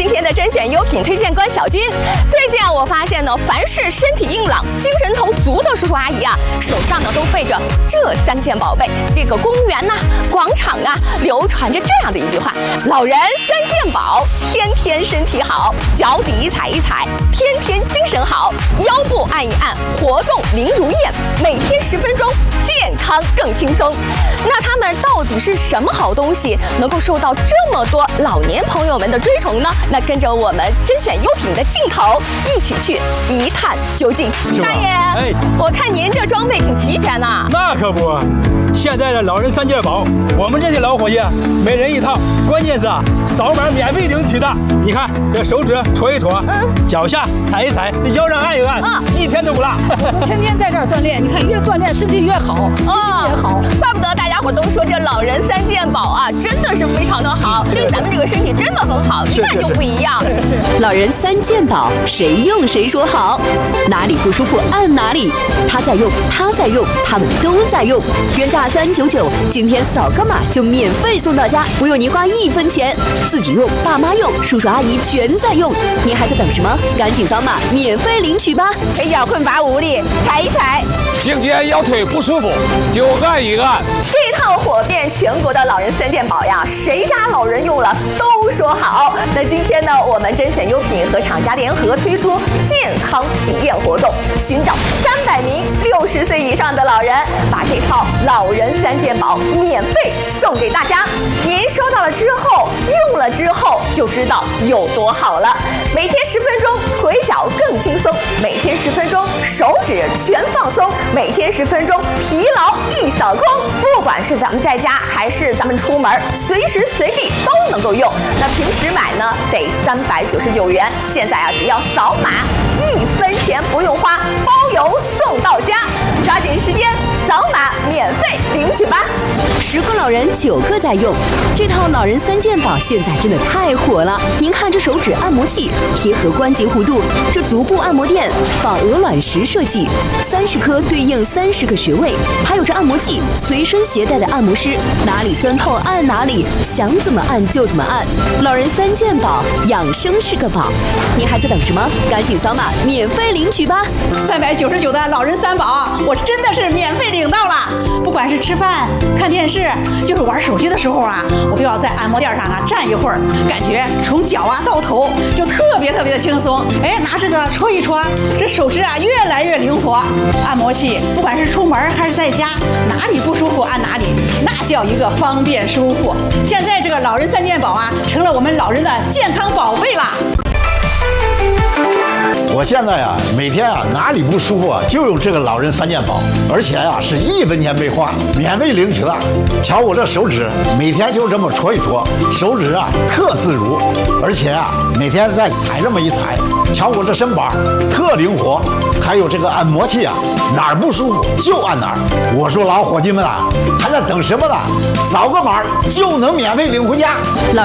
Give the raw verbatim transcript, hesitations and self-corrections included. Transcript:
今天的甄选优品推荐官小军。最近啊，我发现呢，凡是身体硬朗、精神头足的叔叔阿姨啊，手上呢都背着这三件宝贝。这个公园呐、广场啊，流传着这样的一句话：老人三件宝，天天身体好；脚底踩一踩，天天精神好；腰部按一按，活动灵如燕。每天十分钟，健康更轻松。那它们到底是什么好东西，能够受到这么多老年朋友们的追崇呢？那跟着我们甄选优品的镜头一起去一探究竟。大爷，哎，我看您这装备挺齐全呐。 那可不，现在的老人三件宝，我们这些老伙计每人一套，关键是啊，扫码免费领取的。你看这手指戳一戳，嗯，脚下踩一踩，腰上按一按，啊，一天都不落。 天天在这儿锻炼，你看越锻炼身体越好，心情也好。 怪不得大家伙都说这老人三件宝啊，真的是非常的好，对咱们这个身体真的很好，一看就不一样。 是是。 老人三件宝，谁用谁说好，哪里不舒服按哪里，他在用，他在用，他们都在用。原价三九九，今天扫个码就免费送到家，不用你花一分钱。自己用，爸妈用，叔叔阿姨全在用，你还在等什么？赶紧扫码免费领取吧！ 腿脚困乏无力，踩一踩。 颈肩腰腿不舒服就按一按。 这套火遍全国的老人三件宝呀，谁家老人用了都说好。那今天呢，我们甄选优品和厂家联合推出健康体验活动，寻找三百名六十岁以上的老人，把这套老人三件宝免费送给大家。您收到了之后，用了之后就知道有多好了。每天十分钟，腿脚更轻松；每天十分钟，手指全放松；每天十分钟，疲劳一扫空。不管是咱们在家，还是咱们出门，随时随地都能够用。那平时买呢，得三百九十九元，现在啊，只要扫码，一分钱不用花，包邮送到家。抓紧时间扫码免费领取吧！ 十个老人九个在用，这套老人三件宝现在真的太火了。您看这手指按摩器贴合关节弧度，这足部按摩垫仿鹅卵石设计，三十颗对应三十个穴位，还有这按摩器随身携带的按摩师，哪里酸痛按哪里，想怎么按就怎么按。老人三件宝，养生是个宝，你还在等什么？赶紧扫码免费领取吧！ 三百九十九的老人三宝，我真的是免费领到了。不管是吃饭、看电视，就是玩手机的时候啊，我都要在按摩垫上啊站一会儿，感觉从脚啊到头就特别特别的轻松。哎，拿着这戳一戳，这手指啊越来越灵活。按摩器不管是出门还是在家，哪里不舒服按哪里，那叫一个方便舒服。现在这个老人三件宝啊，成了我们老人的健康宝贝啦。 我现在啊，每天啊哪里不舒服啊，就用这个老人三件宝，而且啊是一分钱没花，免费领取的。瞧我这手指，每天就这么戳一戳，手指啊特自如，而且啊每天再踩这么一踩，瞧我这身板特灵活。还有这个按摩器啊，哪儿不舒服就按哪儿。我说老伙计们啊，还在等什么呢？扫个码就能免费领回家。